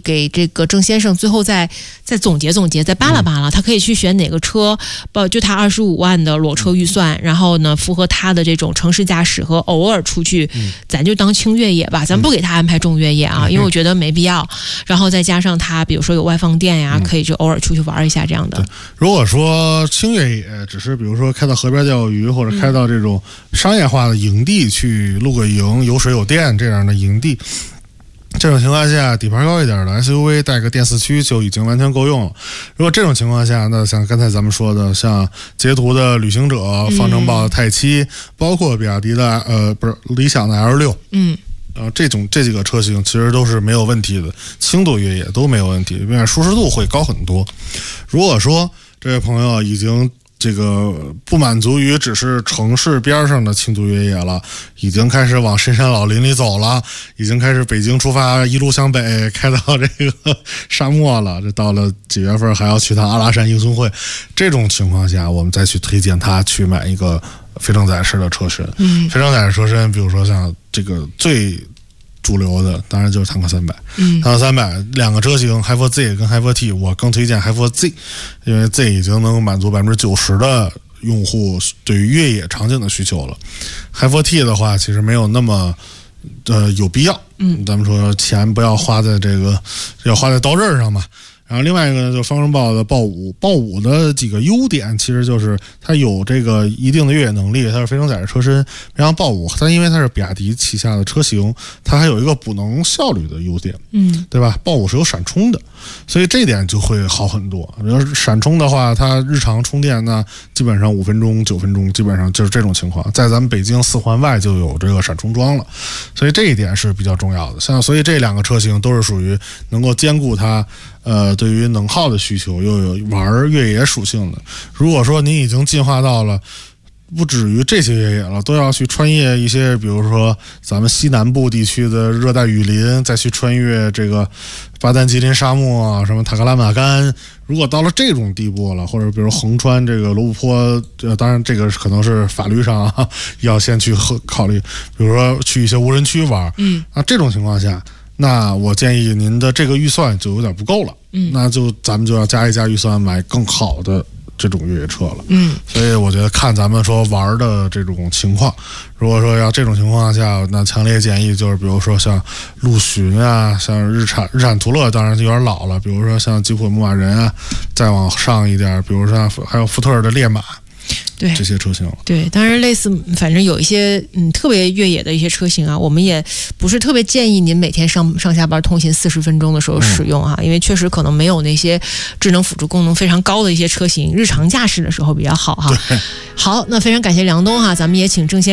给这个郑先生最后再总结总结，再扒拉扒拉，他可以去选哪个车，就他25万的裸车预算，然后呢符合他的这种城市驾驶和偶尔出去，咱就当轻越野吧，咱不给他安排重越野啊，因为我觉得没必要。然后再加上他比如说有外放电呀，可以就偶尔出去玩一下这样的。 如果说轻越野只是比如说开到河边钓鱼，或者开到这种商业化的营地去露个营，有水有电这样的营地，这种情况下底盘高一点的 SUV 带个电四驱就已经完全够用了。如果这种情况下，那像刚才咱们说的像捷途的旅行者、方程豹的泰七，包括比亚迪的理想的 L6， 这几个车型其实都是没有问题的，轻度越野都没有问题，并且舒适度会高很多。如果说这位朋友已经这个不满足于只是城市边上的轻度越野了，已经开始往深山老林里走了，已经开始北京出发一路向北开到这个沙漠了，这到了几月份还要去趟阿拉善英雄会，这种情况下我们再去推荐他去买一个非承载式的车身。非承载式车身比如说像这个最主流的当然就是坦克300，坦克300两个车型 Hi4 Z 跟 Hi4 T， 我更推荐 Hi4 Z， 因为 Z 已经能满足 90% 的用户对于越野场景的需求了。Hi4 T 的话其实没有那么有必要，咱们说钱不要花在这个，要花在刀刃上嘛。然后另外一个呢，就是方程豹的豹5的几个优点，其实就是它有这个一定的越野能力，它是非承载式车身。然后豹5它因为它是比亚迪旗下的车型，它还有一个补能效率的优点，对吧？豹5是有闪充的，所以这一点就会好很多。要是闪充的话，它日常充电呢，基本上5分钟、9分钟，基本上就是这种情况。在咱们北京4环外就有这个闪充桩了，所以这一点是比较重要的。所以这两个车型都是属于能够兼顾它对于能耗的需求，又有玩越野属性的。如果说你已经进化到了不止于这些越野了，都要去穿越一些，比如说咱们西南部地区的热带雨林，再去穿越这个巴丹吉林沙漠啊，什么塔克拉玛干。如果到了这种地步了，或者比如横穿这个罗布泊，当然这个可能是法律上要先去考虑，比如说去一些无人区玩，那这种情况下，那我建议您的这个预算就有点不够了，那咱们就要加一加预算买更好的这种越野车了。所以我觉得看咱们说玩的这种情况，如果说要这种情况下，那强烈建议就是比如说像陆巡啊，像日产途乐当然有点老了，比如说像吉普牧马人啊，再往上一点，比如说还有福特的烈马，对这些车型。 对，当然类似反正有一些特别越野的一些车型啊，我们也不是特别建议您每天上下班通勤40分钟的时候使用啊，因为确实可能没有那些智能辅助功能非常高的一些车型日常驾驶的时候比较好哈。好，那非常感谢梁东哈，咱们也请郑先生